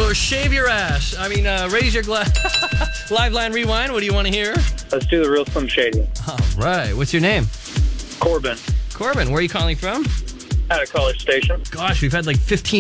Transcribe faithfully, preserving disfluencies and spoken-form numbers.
or shave your ass? I mean, uh, raise your glass. Live line rewind. What do you want to hear? Let's do the real Slim Shady. All right. What's your name? Corbin, Corbin. Where are you calling from? at a college station. Gosh, we've had like fifteen